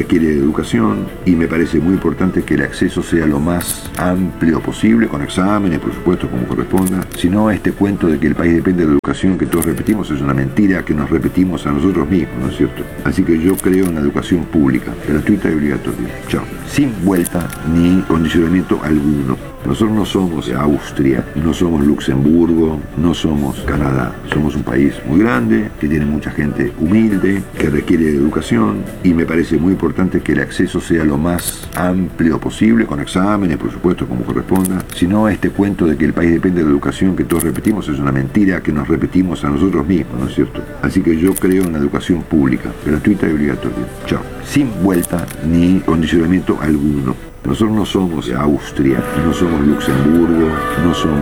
requiere educación y me parece muy importante que el acceso sea lo más amplio posible, con exámenes, por supuesto, como corresponda. Si no, este cuento de que el país depende de la educación que todos repetimos es una mentira que nos repetimos a nosotros mismos, ¿no es cierto? Así que yo creo en la educación pública, gratuita y obligatoria. Chao. Sin vuelta ni condicionamiento alguno. Nosotros no somos Austria, no somos Luxemburgo, no somos Canadá. Somos un país muy grande, que tiene mucha gente humilde, que requiere educación y me parece muy importante que el acceso sea lo más amplio posible, con exámenes, por supuesto, como corresponda. Si no, este cuento de que el país depende de la educación que todos repetimos es una mentira que nos repetimos a nosotros mismos, ¿no es cierto? Así que yo creo en la educación pública, gratuita y obligatoria. Chao. Sin vuelta ni condicionamiento alguno. Nosotros no somos Austria, no somos Luxemburgo, no somos